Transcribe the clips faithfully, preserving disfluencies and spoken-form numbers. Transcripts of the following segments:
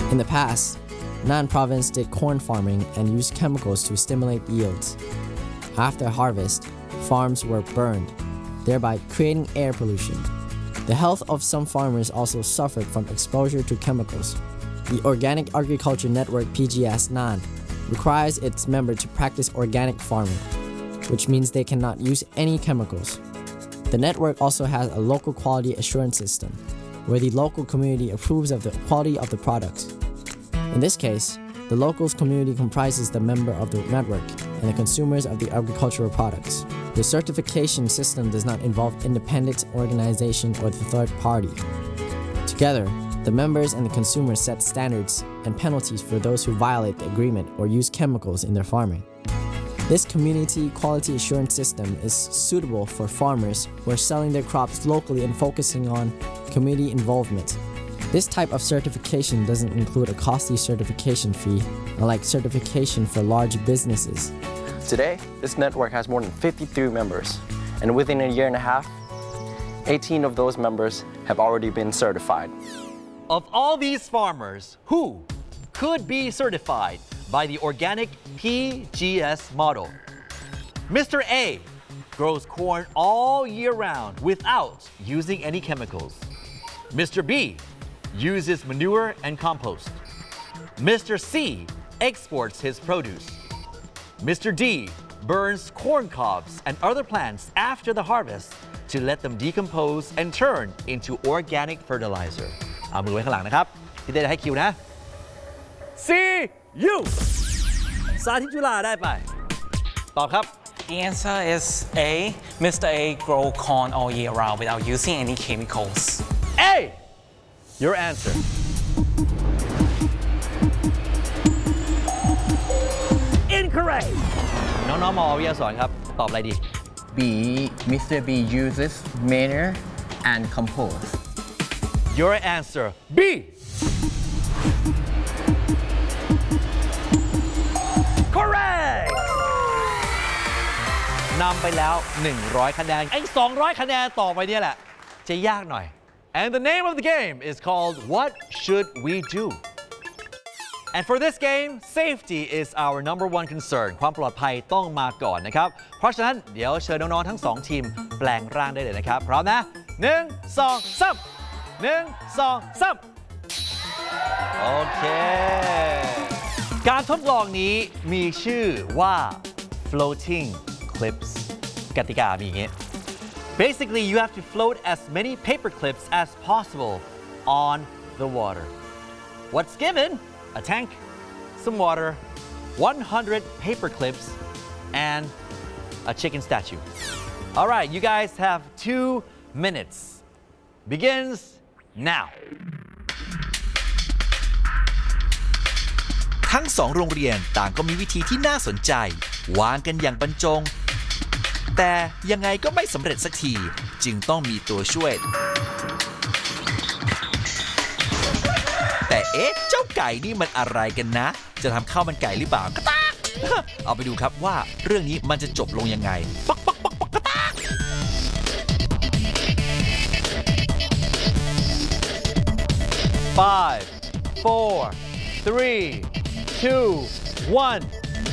In the past, Nan province did corn farming and used chemicals to stimulate yields. After harvest, farms were burned, thereby creating air pollution. The health of some farmers also suffered from exposure to chemicals. The Organic Agriculture Network P G S Nan requires its members to practice organic farming, which means they cannot use any chemicals. The network also has a local quality assurance system, where the local community approves of the quality of the products. In this case, the locals community comprises the member of the network and the consumers of the agricultural products. The certification system does not involve independent organization or the third party. Together, the members and the consumers set standards and penalties for those who violate the agreement or use chemicals in their farming. This community quality assurance system is suitable for farmers who are selling their crops locally and focusing on community involvement. This type of certification doesn't include a costly certification fee, unlike certification for large businesses. Today, this network has more than fifty-three members, and within a year and a half, eighteen of those members have already been certified. Of all these farmers, who could be certified by the Organic P G S model? Mister A grows corn all year round without using any chemicals. Mister B uses manure and compost. Mister C exports his produce. Mister D burns corn cobs and other plants after the harvest to let them decompose and turn into organic fertilizer. เอามือไว้ข้างหลังนะครับพี่เต้จะให้คิวนะ C U สาธิตจุฬาได้ไปตอบครับ The answer is A. Mister A grow corn all year round without using any chemicals. A Your answer Incorrect น้องๆมอวิทยาสอนครับตอบอะไรดี B. Mister B uses manure and compost. Your answer B Correct นำไปแล้วหนึ่งร้อยคะแนนไอ้สองร้อยคะแนนต่อไปเนี่ยแหละจะยากหน่อย And the name of the game is called What Should We Do? And for this game, safety is our number one concern ความปลอดภัยต้องมาก่อนนะครับเพราะฉะนั้นเดี๋ยวเชิญน้องๆทั้งสองทีมแปลงร่างได้เลยนะครับพร้อมนะหนึ่งสองสามหนึ่งสองสามโอเคการทดลองนี้มีชื่อว่า floating clips กติกามีอย่างนี้ Basically you have to float as many paper clips as possible on the water. What's given? A tank, some water, one hundred paper clips, and a chicken statue. All right, you guys have two minutes. Begins now. ทั้งสองโรงเรียนต่างก็มีวิธีที่น่าสนใจวางกันอย่างบรรจงแต่ยังไงก็ไม่สำเร็จสักทีจึงต้องมีตัวช่วยแต่เอ๊ะเจ้าไก่นี่มันอะไรกันนะจะทำข้าวมันไก่หรือเปล่ากระตากเอาไปดูครับว่าเรื่องนี้มันจะจบลงยังไงปักปักปักปักกระตาก five four three two one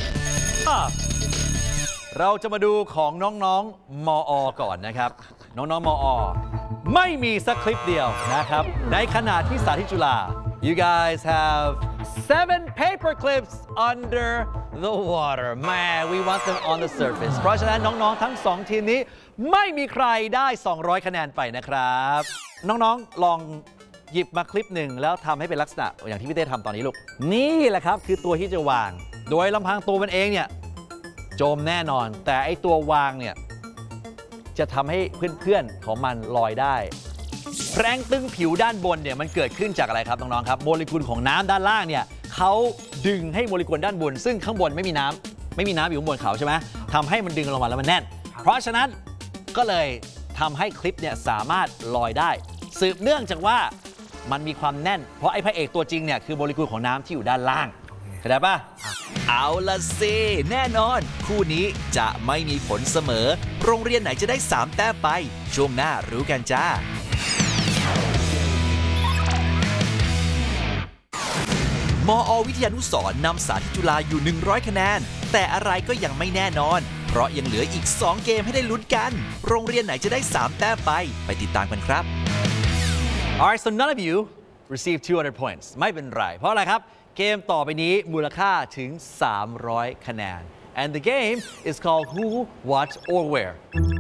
เราจะมาดูของน้องๆมอ ก่อนนะครับน้องๆมอ ไม่มีสักคลิปเดียวนะครับในขณะที่สาธิตจุฬา You guys have seven paper clips under the water Man we want them on the surface เพราะฉะนั้นน้องๆทั้งสองทีมนี้ไม่มีใครได้สองร้อยคะแนนไปนะครับน้องๆลองหยิบมาคลิปหนึ่งแล้วทำให้เป็นลักษณะอย่างที่พี่เต้ทำตอนนี้ลูกนี่แหละครับคือตัวที่จะวางโดยลำพังตัวมันเองเนี่ยจมแน่นอนแต่ไอตัววางเนี่ยจะทำให้เพื่อนๆของมันลอยได้แรงตึงผิวด้านบนเนี่ยมันเกิดขึ้นจากอะไรครับน้องๆครับโมเลกุลของน้ำด้านล่างเนี่ยเขาดึงให้โมเลกุลด้านบนซึ่งข้างบนไม่มีน้ำไม่มีน้ำอยู่ข้างบนเขาใช่ไหมทำให้มันดึงลงมาแล้วมันแน่นเพราะฉะนั้นก็เลยทำให้คลิปเนี่ยสามารถลอยได้สืบเนื่องจากว่ามันมีความแน่นเพราะไอ้พระเอกตัวจริงเนี่ยคือโมเลกุลของน้ำที่อยู่ด้านล่างเข้าใจป่ะเอาละสิแน่นอนคู่นี้จะไม่มีผลเสมอโรงเรียนไหนจะได้สามแต้มไปช่วงหน้ารู้กันจ้ามอ วิทยานุสรณ์นำสาธิตจุฬาอยู่หนึ่งร้อยคะแนนแต่อะไรก็ยังไม่แน่นอนเพราะยังเหลืออีกสองเกมให้ได้ลุ้นกันโรงเรียนไหนจะได้สามแต้มไปไปติดตามกันครับ Alright so none of you received two hundred points ไม่เป็นไรเพราะอะไรครับเกมต่อไปนี้มูลค่าถึงสามร้อยคะแนน and the game is called Who, What or Where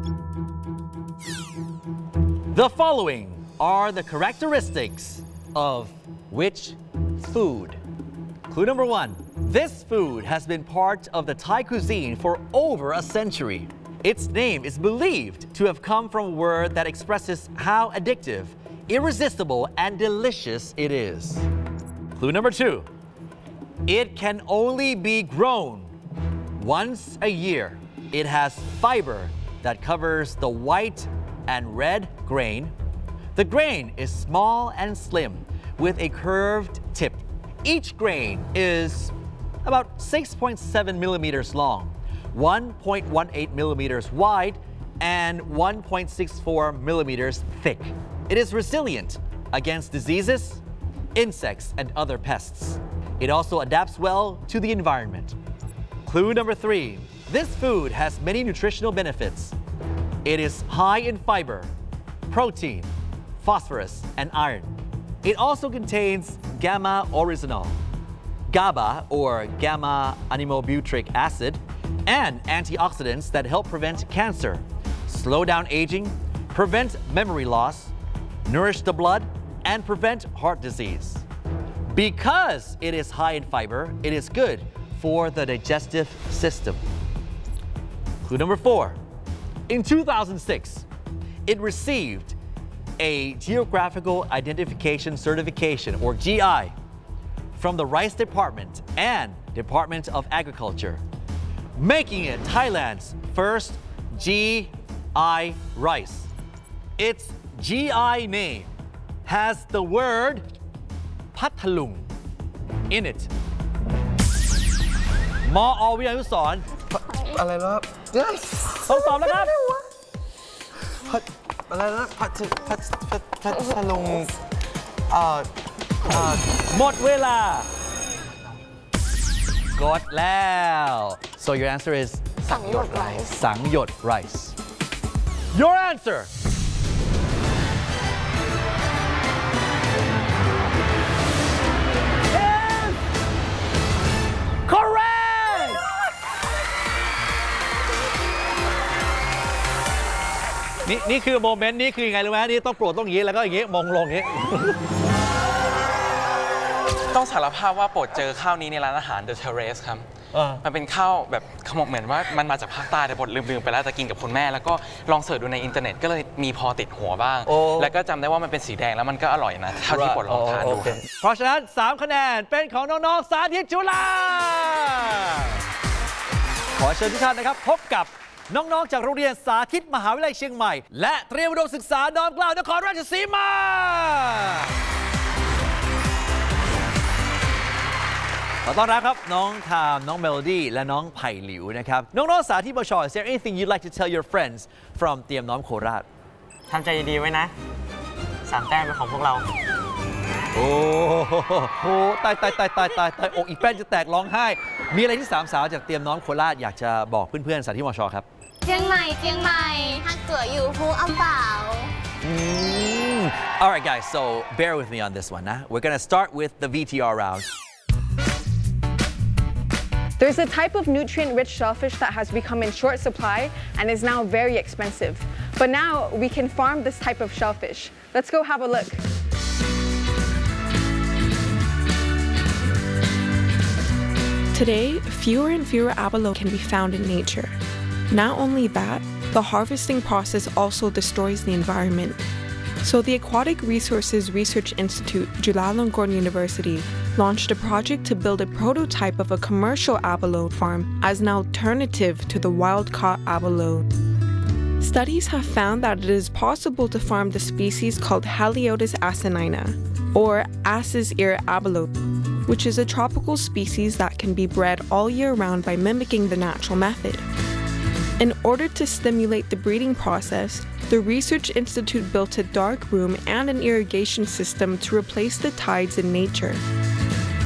The following are the characteristics of which food Clue number one This food has been part of the Thai cuisine for over a century Its name is believed to have come from a word that expresses how addictive irresistible and delicious it is. Clue number two. It can only be grown once a year. It has fiber that covers the white and red grain. The grain is small and slim with a curved tip. Each grain is about six point seven millimeters long, one point one eight millimeters wide, and one point six four millimeters thick. It is resilient against diseases, insects, and other pests. It also adapts well to the environment. Clue number three. This food has many nutritional benefits. It is high in fiber, protein, phosphorus, and iron. It also contains gamma-oryzanol, GABA or gamma-aminobutyric acid, and antioxidants that help prevent cancer, slow down aging, prevent memory loss, nourish the blood, and prevent heart disease. Because it is high in fiber, it is good for the digestive system. Clue number four. In two thousand six, it received a Geographical Identification Certification, or G I, from the Rice Department and Department of Agriculture, making it Thailand's first G I rice. Its G I name has the word พัทลุง in it มอ วิทยานุสรณ์อะไรนะ yes ต้องตอบแล้วครับพัดอะไรนะพัดพัดพัดพัทลุงเอ่อเอ่อหมดเวลา กดแล้ว so your answer is สังหยดไรสังหยด rice your answer correct นี่นี่คือโมเมนต์นี่คือยังไงรู้ไหมนี่ต้องโปรดต้องอย่างนี้แล้วก็อย่างนี้มองลงอย่างนี้ต้องสารภาพว่าโปรดเจอข้าวนี้ในร้านอาหาร The Terrace ครับ มันเป็นข้าวแบบขมเหมือนว่ามันมาจากภาคใต้แต่บทลืมๆไปแล้วจะกินกับคุณแม่แล้วก็ลองเสิร์ชดูในอินเทอร์เน็ตก็เลยมีพอติดหัวบ้าง แล้วก็จำได้ว่ามันเป็นสีแดงแล้วมันก็อร่อยนะเท่าที่โปรดลองทานดูครับเพราะฉะนั้นสามคะแนนเป็นของน้องๆสาธิตจุฬาขอเชิญทุกท่านนะครับพบกับน้องๆจากโรงเรียนสาธิตมหาวิทยาลัยเชียงใหม่และเตรียมอุดมศึกษาน้อมเกล้านครราชสีมาขอต้อนรับครับน้องทามน้องเมโลดี้และน้องไผ่หลิวนะครับน้องๆสาธิตบช Is there anything you'd like to tell your friends from เตรียมน้อมโคราชทำใจดีๆไว้นะสามแต้มเป็นของพวกเราโอ้โหตายตายตายตายตายตายอกอีกแป้นจะแตกร้องไห้มีอะไรที่สามสาวจากเตรียมน้อมโคราชอยากจะบอกเพื่อนๆสาธิตมชครับเจียงใหม่เจียงใหม่ฮักเก๋ออยู่ฮูอัมเปา Alright guys so bear with me on this one นะ We're gonna start with the วี ที อาร์ round There's a type of nutrient-rich shellfish that has become in short supply and is now very expensive. But now we can farm this type of shellfish. Let's go have a look. Today, fewer and fewer abalone can be found in nature. Not only that, the harvesting process also destroys the environment. So the Aquatic Resources Research Institute, Chulalongkorn University, launched a project to build a prototype of a commercial abalone farm as an alternative to the wild-caught abalone. Studies have found that it is possible to farm the species called Haliotis asinina, or ass's ear abalone, which is a tropical species that can be bred all year round by mimicking the natural method. In order to stimulate the breeding process, the Research Institute built a dark room and an irrigation system to replace the tides in nature.